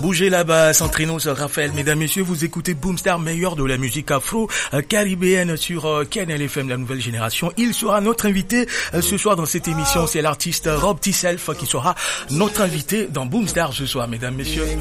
Bougez là-bas, Centrinos, Raphaël. Mesdames, messieurs, vous écoutez Boomstar, meilleur de la musique afro-caribéenne sur KNL FM, la nouvelle génération. Il sera notre invité ce soir dans cette émission. C'est l'artiste Rob T-Self qui sera notre invité dans Boomstar ce soir, mesdames, messieurs.